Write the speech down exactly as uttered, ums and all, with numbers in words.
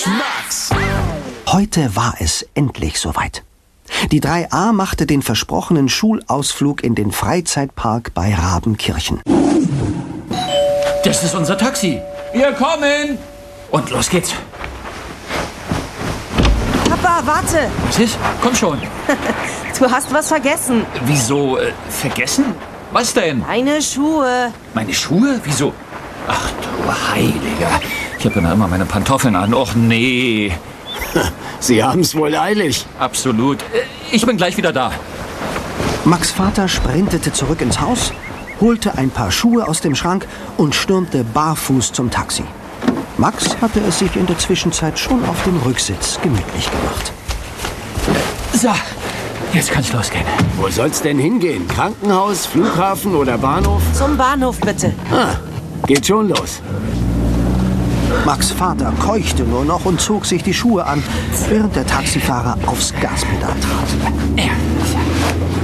Max. Heute war es endlich soweit. Die drei A machte den versprochenen Schulausflug in den Freizeitpark bei Rabenkirchen. Das ist unser Taxi. Wir kommen. Und los geht's. Papa, warte. Was ist? Komm schon. Du hast was vergessen. Wieso? Äh, vergessen? Was denn? Deine Schuhe. Meine Schuhe? Wieso? Ach du Heiliger. Ich habe ja immer meine Pantoffeln an. Och nee. Sie haben's wohl eilig. Absolut. Äh, Ich bin gleich wieder da. Max' Vater sprintete zurück ins Haus, holte ein paar Schuhe aus dem Schrank und stürmte barfuß zum Taxi. Max hatte es sich in der Zwischenzeit schon auf dem Rücksitz gemütlich gemacht. So, jetzt kann's losgehen. Wo soll's denn hingehen? Krankenhaus, Flughafen oder Bahnhof? Zum Bahnhof, bitte. Ah, geht schon los. Max' Vater keuchte nur noch und zog sich die Schuhe an, während der Taxifahrer aufs Gaspedal trat. Ja.